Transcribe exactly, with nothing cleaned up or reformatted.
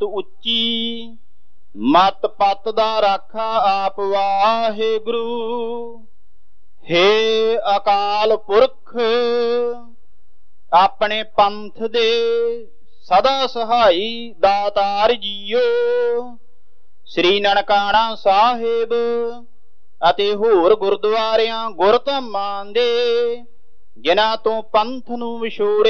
ਮਤ ਉੱਚੀ ਮਤ ਪਤ ਦਾ ਰਾਖਾ ਆਪ ਵਾਹਿਗੁਰੂ। हे ਅਕਾਲ ਪੁਰਖ ਆਪਣੇ ਪੰਥ ਦੇ ਸਦਾ ਸਹਾਈ ਦਾਤਾਰ ਜੀਓ। ਸ੍ਰੀ ਨਨਕਾਣਾ ਸਾਹਿਬ ਅਤੇ ਹੋਰ ਗੁਰਦੁਆਰਿਆਂ ਗੁਰਧਾਮਾਂ ਦੇ ਜਿਨ੍ਹਾਂ ਤੋਂ ਪੰਥ ਨੂੰ ਵਿਛੋੜੇ